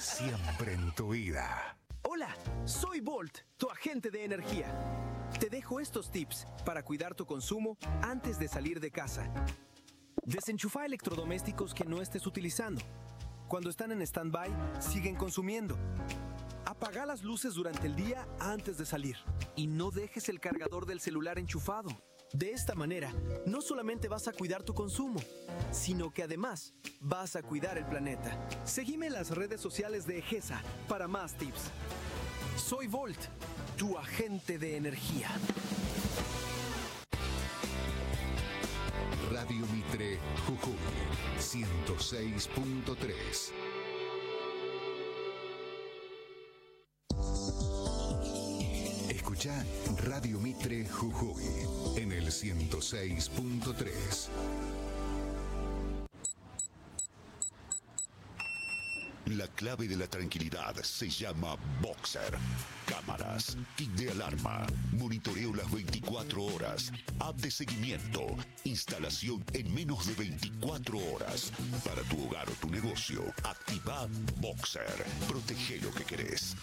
siempre en tu vida. Hola, soy Volt, tu agente de energía. Te dejo estos tips para cuidar tu consumo antes de salir de casa. Desenchufa electrodomésticos que no estés utilizando. Cuando están en stand-by, siguen consumiendo. Apaga las luces durante el día antes de salir. Y no dejes el cargador del celular enchufado. De esta manera, no solamente vas a cuidar tu consumo, sino que además vas a cuidar el planeta. Seguime en las redes sociales de Egesa para más tips. Soy Volt, tu agente de energía. Radio Mitre, Jujuy, 106.3. Escucha Radio Mitre Jujuy en el 106.3. La clave de la tranquilidad se llama Boxer. Cámaras, kit de alarma, monitoreo las 24 horas, app de seguimiento, instalación en menos de 24 horas. Para tu hogar o tu negocio, activa Boxer. Protege lo que querés.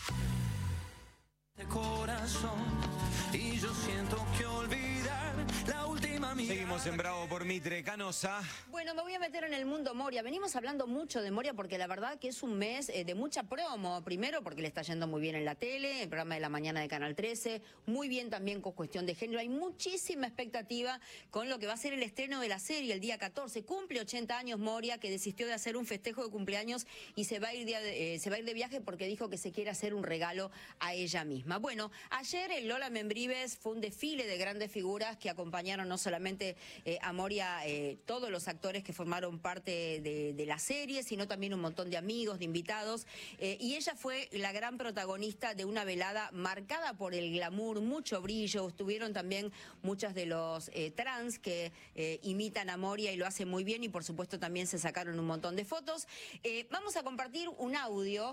Corazón, y yo siento que olvidar la última mirada. Seguimos en Bravo por Mitre. Canosa. Bueno, me voy a meter en el mundo Moria. Venimos hablando mucho de Moria porque la verdad que es un mes de mucha promo. Primero porque le está yendo muy bien en la tele, el programa de la mañana de Canal 13, muy bien también con cuestión de género. Hay muchísima expectativa con lo que va a ser el estreno de la serie el día 14. Cumple 80 años Moria, que desistió de hacer un festejo de cumpleaños y se va a ir de viaje porque dijo que se quiere hacer un regalo a ella misma. Bueno, ayer en Lola Membrives fue un desfile de grandes figuras que acompañaron no solamente a Moria, todos los actores que formaron parte de la serie, sino también un montón de amigos, de invitados, y ella fue la gran protagonista de una velada marcada por el glamour, mucho brillo. Estuvieron también muchos de los trans que imitan a Moria y lo hacen muy bien, y por supuesto también se sacaron un montón de fotos. Vamos a compartir un audio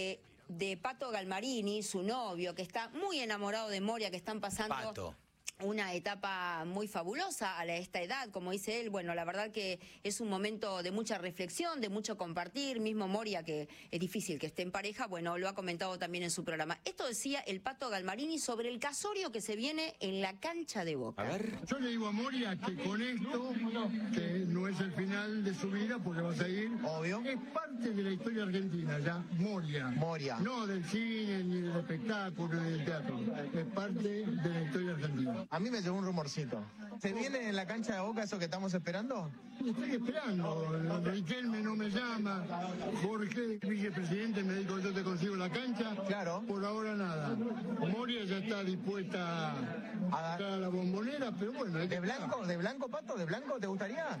de Pato Galmarini, su novio, que está muy enamorado de Moria, que están pasando... Pato. Una etapa muy fabulosa a esta edad, como dice él. Bueno, la verdad que es un momento de mucha reflexión, de mucho compartir. Mismo Moria, que es difícil que esté en pareja, bueno, lo ha comentado también en su programa. Esto decía el Pato Galmarini sobre el casorio que se viene en la cancha de Boca. A ver. Yo le digo a Moria que con esto, que no es el final de su vida porque va a seguir, obvio, es parte de la historia argentina ya, Moria. Moria. No del cine, ni del espectáculo, ni del teatro. Es parte de la historia argentina. A mí me llegó un rumorcito. ¿Se viene en la cancha de Boca eso que estamos esperando? Estoy esperando. Riquelme no me llama. Jorge, vicepresidente, me dijo yo te consigo la cancha. Claro. Por ahora nada. Moria ya está dispuesta a dar a la Bombonera, pero bueno. ¿De blanco? ¿De blanco, Pato? ¿De blanco te gustaría?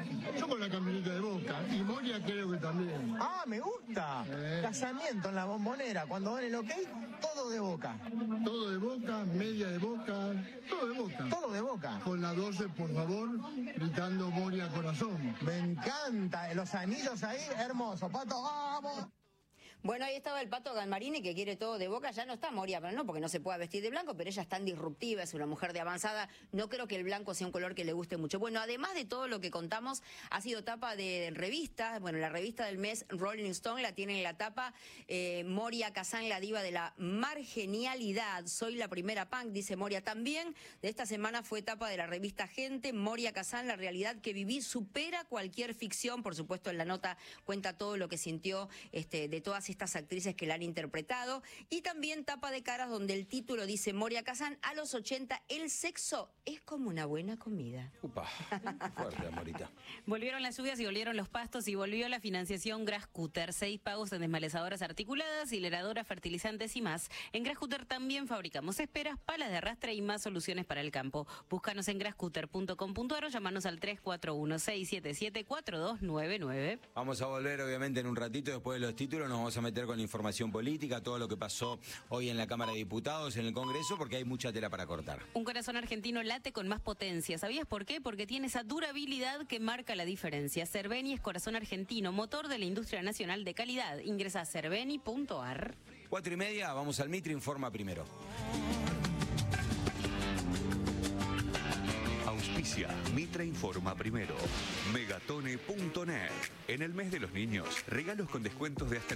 Yo con la camiseta de Boca. Y Moria creo que también. Ah, me gusta. Casamiento en la Bombonera. Cuando dan el ok, todo de Boca. Todo de Boca, media de Boca, todo de Boca. Todo de Boca. Con la 12, por favor, gritando Moria corazón. Me encanta. Los anillos ahí, hermoso. Pato, vamos. Bueno, ahí estaba el Pato Galmarini, que quiere todo de Boca. Ya no está Moria, pero no, porque no se puede vestir de blanco, pero ella es tan disruptiva, es una mujer de avanzada. No creo que el blanco sea un color que le guste mucho. Bueno, además de todo lo que contamos, ha sido tapa de revistas. Bueno, la revista del mes, Rolling Stone, la tiene en la tapa. Moria Kazan, la diva de la margenialidad. Soy la primera punk, dice Moria. También de esta semana fue tapa de la revista Gente. Moria Kazan, la realidad que viví supera cualquier ficción. Por supuesto, en la nota cuenta todo lo que sintió de todas estas actrices que la han interpretado. Y también tapa de caras donde el título dice Moria Kazan, a los 80 el sexo es como una buena comida. Upa, fuerte, Morita. Volvieron las lluvias y volvieron los pastos y volvió la financiación Grascutter. 6 pagos en desmalezadoras articuladas, hileradoras, fertilizantes y más. En Grascutter también fabricamos esperas, palas de arrastre y más soluciones para el campo. Búscanos en grascutter.com.ar o llamanos al 341-677-4299. Vamos a volver obviamente en un ratito después de los títulos. Nos vamos a meter con la información política, todo lo que pasó hoy en la Cámara de Diputados, en el Congreso, porque hay mucha tela para cortar. Un corazón argentino late con más potencia. ¿Sabías por qué? Porque tiene esa durabilidad que marca la diferencia. Cerveni es corazón argentino, motor de la industria nacional de calidad. Ingresa a cerveni.ar. 4:30, vamos al Mitre Informa primero. Auspicia Mitre Informa primero. Megatone.net. En el mes de los niños, regalos con descuentos de hasta